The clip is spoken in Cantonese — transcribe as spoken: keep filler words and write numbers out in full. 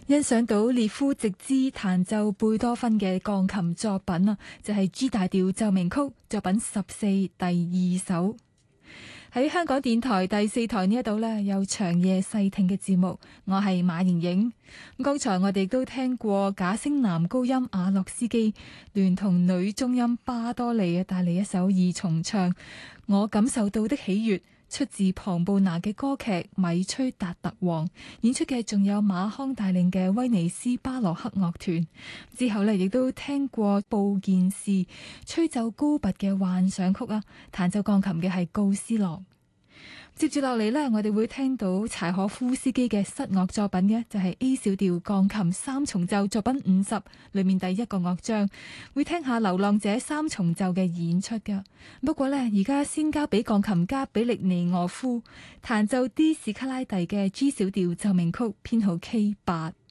欣賞到列夫直茲彈奏貝多芬嘅鋼琴作品啊，就係 G 大調奏鳴曲作品十四第二首。喺香港電台第四台呢一度呢，有長夜細聽嘅節目，我係馬瑩瑩。咁剛才我哋都聽過假聲男高音阿洛斯基聯同女中音巴多利啊，帶嚟一首二重唱，我感受到的喜悅。出自龐布拿嘅歌劇《米崔達特王》，演出嘅仲有馬康帶領嘅威尼斯巴洛克樂團。之後呢，亦都聽過布健士吹奏高拔嘅幻想曲啊，彈奏鋼琴嘅係高斯洛。接住落嚟呢，我哋會聽到柴可夫斯基嘅室樂作品嘅，就係 A 小調鋼琴三重奏作品五十裏面第一個樂章，會聽下流浪者三重奏嘅演出噶。不過呢，而家先交俾鋼琴家比力尼俄夫彈奏 D 史卡拉蒂嘅 G 小調奏鳴曲編號 K 八。